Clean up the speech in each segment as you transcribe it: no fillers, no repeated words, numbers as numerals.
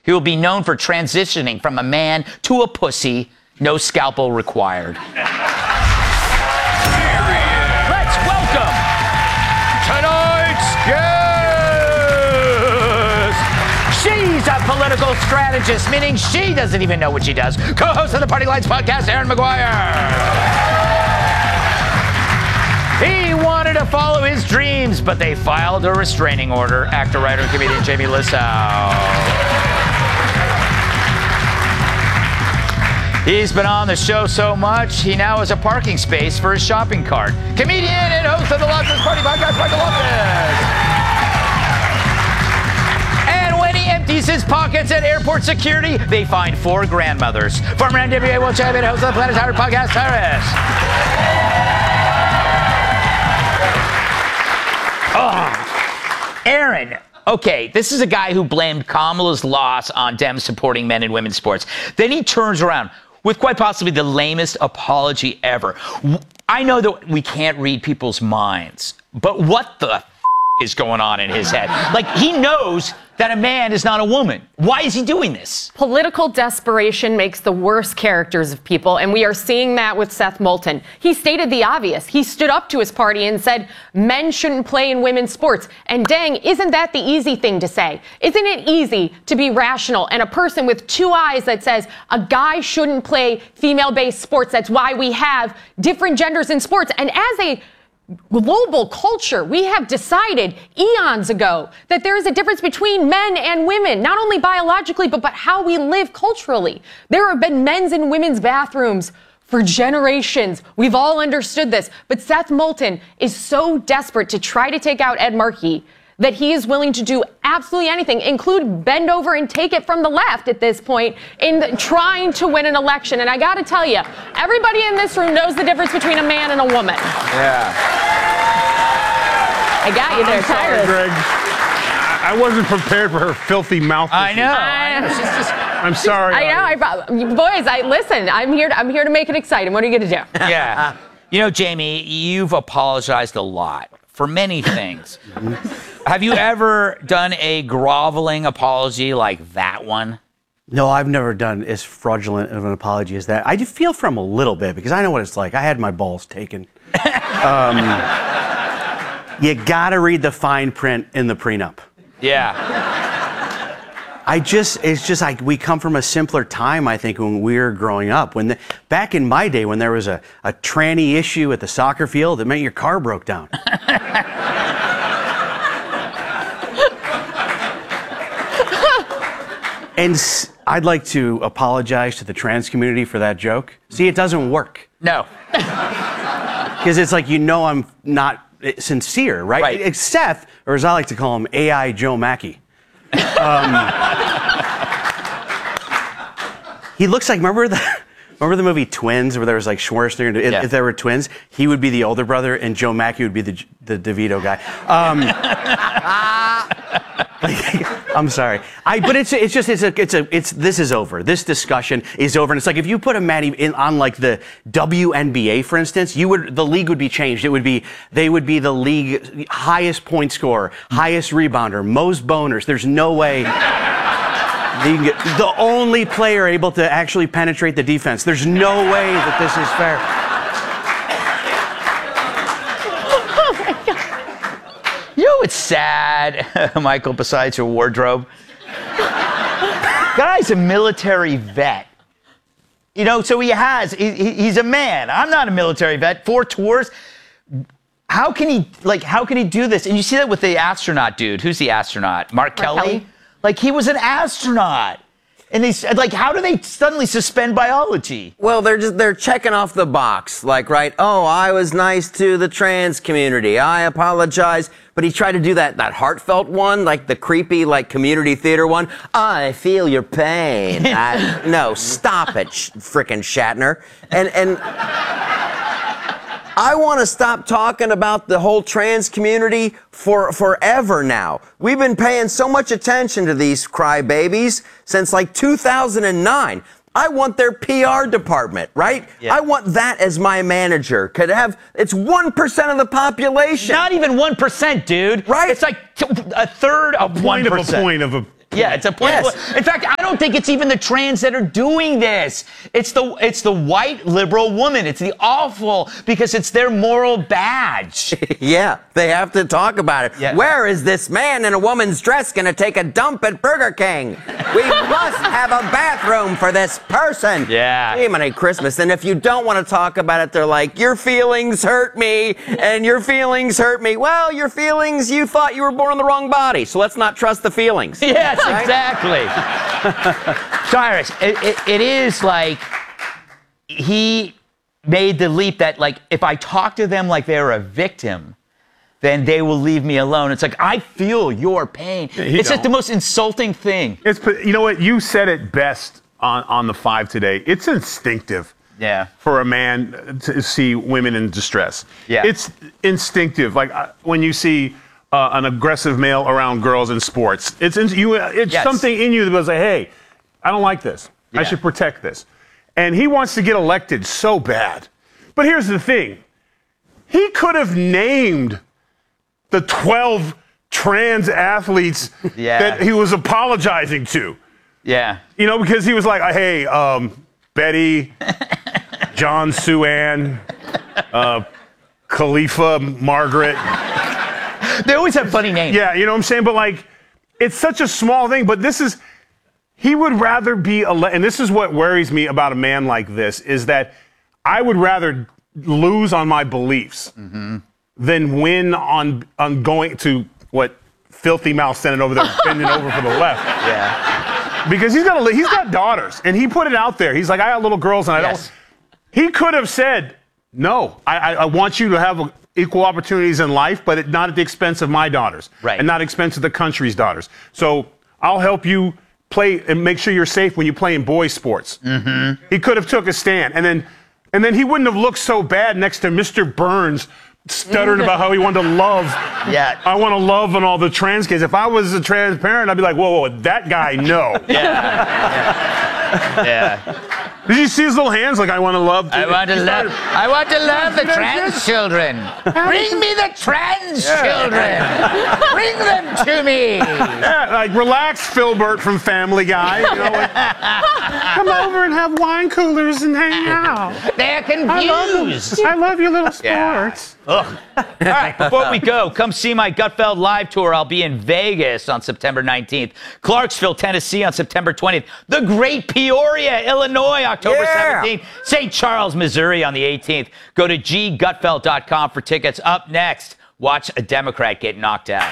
He will be known for transitioning from a man to a pussy, no scalpel required. Let's welcome tonight's guest. She's a political strategist, meaning she doesn't even know what she does. Co-host of the Party Lines podcast, Erin Maguire. He wanted to follow his dreams, but they filed a restraining order. Actor, writer, and comedian Jamie Lissow. He's been on the show so much, he now has a parking space for his shopping cart. Comedian and host of the Loftus Party podcast, Michael Loftus. And when he empties his pockets at airport security, they find 4 grandmothers. Former NWA World Champion, host of the Planet Howard podcast, Cyrus. Oh, Erin, okay, this is a guy who blamed Kamala's loss on Dems supporting men and women's sports. Then he turns around with quite possibly the lamest apology ever. I know that we can't read people's minds, but what the is going on in his head? Like, he knows that a man is not a woman. Why is he doing this? Political desperation makes the worst characters of people, and we are seeing that with Seth Moulton. He stated the obvious. He stood up to his party and said men shouldn't play in women's sports. And dang, isn't that the easy thing to say? Isn't it easy to be rational and a person with 2 eyes that says a guy shouldn't play female-based sports? That's why we have different genders in sports. And as a global culture, we have decided eons ago that there is a difference between men and women, not only biologically, but how we live culturally. There have been men's and women's bathrooms for generations. We've all understood this. But Seth Moulton is so desperate to try to take out Ed Markey that he is willing to do absolutely anything, include bend over and take it from the left at this point in trying to win an election. And I got to tell you, everybody in this room knows the difference between a man and a woman. Yeah. I got you there, Tyrus. Greg. I wasn't prepared for her filthy mouth. I know. She's just... I'm sorry. I know. Boys, listen. I'm here to make it exciting. What are you going to do? Yeah. You know, Jamie, you've apologized a lot for many things. Have you ever done a groveling apology like that one? No, I've never done as fraudulent of an apology as that. I do feel for him a little bit because I know what it's like. I had my balls taken. You gotta read the fine print in the prenup. Yeah. It's just like we come from a simpler time, I think, when we were growing up. Back in my day, when there was a tranny issue at the soccer field, it meant your car broke down. And I'd like to apologize to the trans community for that joke. See, it doesn't work. No. Because it's like, I'm not sincere, right? Right. It's Seth, or as I like to call him, AI Joe Mackey. He looks like, remember the movie Twins, where there was like Schwarzenegger, if there were twins, he would be the older brother and Joe Mackey would be the DeVito guy. I'm sorry. But this is over. This discussion is over. And it's like if you put a man on like the WNBA, for instance, the league would be changed. They would be the league highest point scorer, highest rebounder, most boners. There's no way the only player able to actually penetrate the defense. There's no way that this is fair. You know what's sad, Michael, besides your wardrobe? Guy's a military vet. So he's a man. I'm not a military vet. 4 tours. How can he do this? And you see that with the astronaut dude. Who's the astronaut? Mark Kelly? Like, he was an astronaut. And they like, how do they suddenly suspend biology? Well, they're checking off the box, like, right? Oh, I was nice to the trans community. I apologize. But he tried to do that heartfelt one, like the creepy, like community theater one. I feel your pain. No, stop it, frickin' Shatner. And I want to stop talking about the whole trans community forever now. We've been paying so much attention to these crybabies since like 2009. I want their PR department, right? Yeah. I want that as my manager. It's 1% of the population. Not even 1%, dude. Right? It's like a third of 1%. Yeah, it's a political. Yes. In fact, I don't think it's even the trans that are doing this. It's the white liberal woman. It's the awful because it's their moral badge. Yeah, they have to talk about it. Yeah. Where is this man in a woman's dress going to take a dump at Burger King? We must have a bathroom for this person. Yeah. Jiminy Christmas. And if you don't want to talk about it, they're like, your feelings hurt me, and your feelings hurt me. Well, your feelings, you thought you were born in the wrong body, so let's not trust the feelings. Yes, Right? exactly. Cyrus, it is like he made the leap that, like, if I talk to them like they're a victim, then they will leave me alone. It's like, I feel your pain. It's like the most insulting thing. You know what? You said it best on the 5 today. It's instinctive. Yeah. For a man to see women in distress. Yeah. It's instinctive. Like when you see an aggressive male around girls in sports, it's Yes. something in you that goes like, hey, I don't like this. I should protect this. And he wants to get elected so bad. But here's the thing. He could have named the 12 trans athletes that he was apologizing to. Yeah. You know, because he was like, hey, Betty, John Suan, Khalifa, Margaret. They always have funny names. Yeah, you know what I'm saying? But, like, it's such a small thing. But he would rather be, and this is what worries me about a man like this, is that I would rather lose on my beliefs than win on going to what Filthy Mouth sent it over there, bending over for the left. Yeah. Because he's got daughters, and he put it out there. He's like, I got little girls, and I don't. He could have said, no, I want you to have equal opportunities in life, but not at the expense of my daughters, right? And not at the expense of the country's daughters. So I'll help you play and make sure you're safe when you play in boys' sports. Mm-hmm. He could have took a stand, and then he wouldn't have looked so bad next to Mr. Burns stuttering about how he wanted to love. Yeah. I want to love on all the trans kids. If I was a trans parent, I'd be like, whoa, that guy, no. Yeah. Did you see his little hands? Like, I want to love. I want to love the trans children. Bring me the trans children. Bring them to me. Yeah, like, relax, Filbert from Family Guy. You know, like, come over and have wine coolers and hang out. They're confused. I love your little sports. Ugh. All right, before we go, come see my Gutfeld live tour. I'll be in Vegas on September 19th, Clarksville, Tennessee on September 20th, the Great Peoria, Illinois, October 17th, St. Charles, Missouri on the 18th. Go to ggutfeld.com for tickets. Up next, watch a Democrat get knocked out.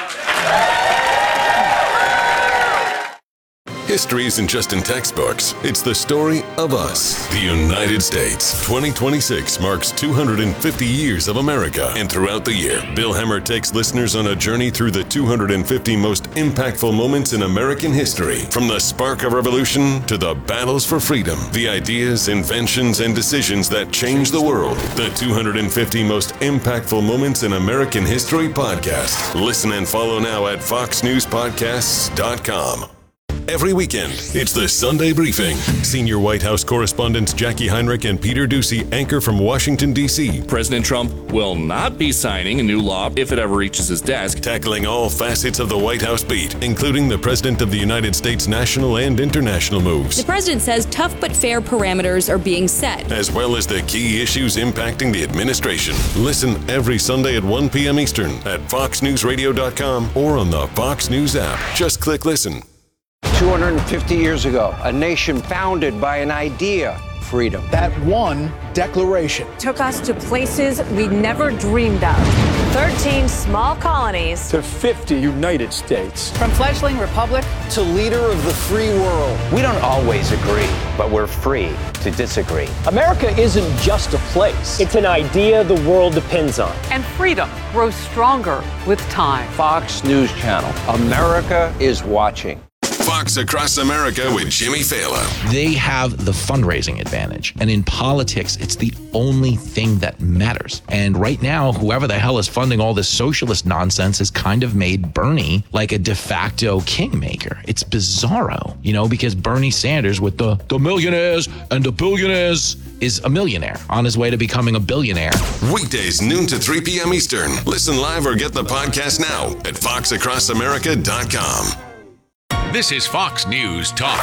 History isn't just in textbooks. It's the story of us, the United States. 2026 marks 250 years of America. And throughout the year, Bill Hemmer takes listeners on a journey through the 250 most impactful moments in American history. From the spark of revolution to the battles for freedom, the ideas, inventions, and decisions that changed the world. The 250 most impactful moments in American history podcast. Listen and follow now at foxnewspodcasts.com. Every weekend, it's the Sunday Briefing. Senior White House correspondents Jackie Heinrich and Peter Doocy anchor from Washington, D.C. President Trump will not be signing a new law if it ever reaches his desk. Tackling all facets of the White House beat, including the President of the United States' national and international moves. The president says tough but fair parameters are being set, as well as the key issues impacting the administration. Listen every Sunday at 1 p.m. Eastern at foxnewsradio.com or on the Fox News app. Just click listen. 250 years ago, a nation founded by an idea, freedom. That one declaration took us to places we never dreamed of. 13 small colonies to 50 United States. From fledgling republic to leader of the free world. We don't always agree, but we're free to disagree. America isn't just a place. It's an idea the world depends on. And freedom grows stronger with time. Fox News Channel. America is watching. Fox Across America with Jimmy Fallon. They have the fundraising advantage. And in politics, it's the only thing that matters. And right now, whoever the hell is funding all this socialist nonsense has kind of made Bernie like a de facto kingmaker. It's bizarro, you know, because Bernie Sanders with the millionaires and the billionaires is a millionaire on his way to becoming a billionaire. Weekdays, noon to 3 p.m. Eastern. Listen live or get the podcast now at foxacrossamerica.com. This is Fox News Talk.